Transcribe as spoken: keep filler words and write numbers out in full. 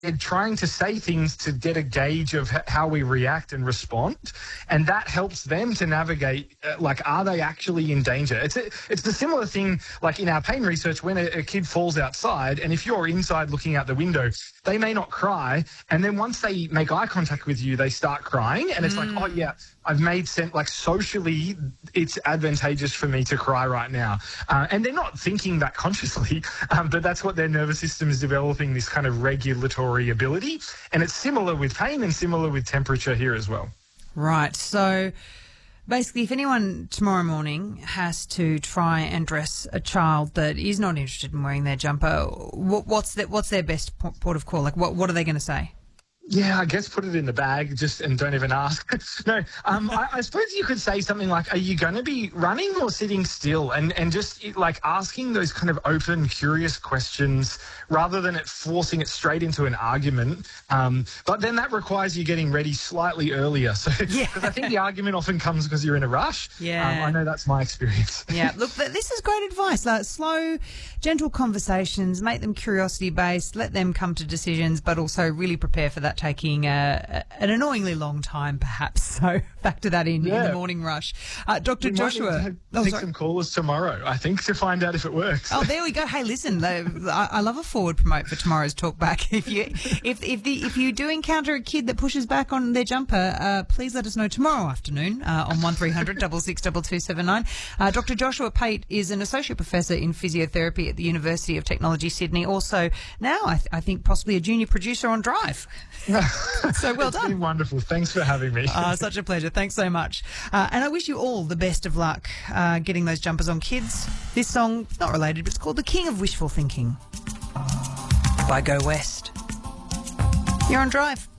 they're trying to say things to get a gauge of h- how we react and respond, and that helps them to navigate, uh, like, are they actually in danger? It's a, it's the similar thing, like in our pain research, when a, a kid falls outside, and if you're inside looking out the window, they may not cry, and then once they make eye contact with you, they start crying, and it's mm. like, oh, yeah, I've made sense, like, socially, it's advantageous for me to cry right now. Uh, and they're not thinking that consciously, um, but that's what their nervous system is developing, this kind of regulatory ability. And it's similar with pain and similar with temperature here as well. Right. So basically, if anyone tomorrow morning has to try and dress a child that is not interested in wearing their jumper, what, what's, the, what's their best port of call? Like, what, what are they going to say? Yeah, I guess put it in the bag, just and don't even ask. no, um, I, I suppose you could say something like, are you going to be running or sitting still? And and just like asking those kind of open, curious questions rather than it forcing it straight into an argument. Um, but then that requires you getting ready slightly earlier. So yeah. Because I think the argument often comes because you're in a rush. Yeah. Um, I know that's my experience. Yeah. Look, this is great advice. Like, slow, gentle conversations, make them curiosity-based, let them come to decisions, but also really prepare for that taking uh, an annoyingly long time, perhaps. So factor that in yeah. in the morning rush. Uh, Doctor We Joshua. might need to oh, take sorry. some callers tomorrow, I think, to find out if it works. Oh, there we go. Hey, listen, they, I, I love a forward promote for tomorrow's talkback. If you if if the if you do encounter a kid that pushes back on their jumper, uh, please let us know tomorrow afternoon uh, on one three hundred six six two two seven nine. Uh, Doctor Joshua Pate is an associate professor in physiotherapy at the University of Technology, Sydney. Also now, I, th- I think possibly a junior producer on Drive. So well it's done. Been wonderful. Thanks for having me. Uh, such a pleasure. Thanks so much. Uh, and I wish you all the best of luck uh, getting those jumpers on, kids. This song, it's not related, but it's called The King of Wishful Thinking by Go West. You're on Drive.